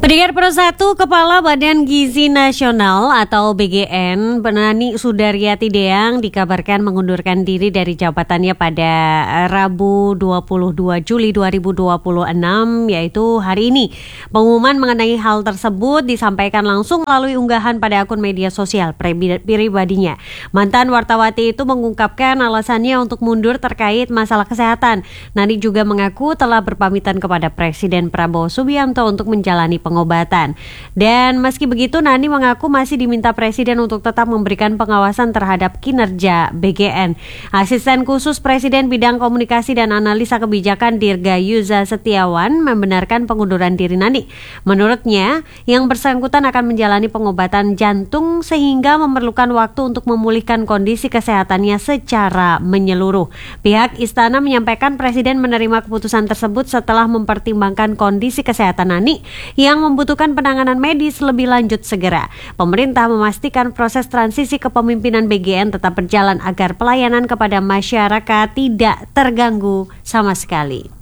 Pendengar Pro 1, Kepala Badan Gizi Nasional atau BGN, Nani Sudaryati Deang dikabarkan mengundurkan diri dari jabatannya pada Rabu 22 Juli 2026, yaitu hari ini. Pengumuman mengenai hal tersebut disampaikan langsung melalui unggahan pada akun media sosial pribadinya. Mantan wartawati itu mengungkapkan alasannya untuk mundur terkait masalah kesehatan. Nani juga mengaku telah berpamitan kepada Presiden Prabowo Subianto untuk menjalani pengobatan. Dan meski begitu, Nani mengaku masih diminta Presiden untuk tetap memberikan pengawasan terhadap kinerja BGN. Asisten khusus Presiden bidang komunikasi dan analisa kebijakan Dirgayuza Setiawan membenarkan pengunduran diri Nani. Menurutnya, yang bersangkutan akan menjalani pengobatan jantung sehingga memerlukan waktu untuk memulihkan kondisi kesehatannya secara menyeluruh. Pihak istana menyampaikan Presiden menerima keputusan tersebut setelah mempertimbangkan kondisi kesehatan Nani yang membutuhkan penanganan medis lebih lanjut segera. Pemerintah memastikan proses transisi kepemimpinan BGN tetap berjalan agar pelayanan kepada masyarakat tidak terganggu sama sekali.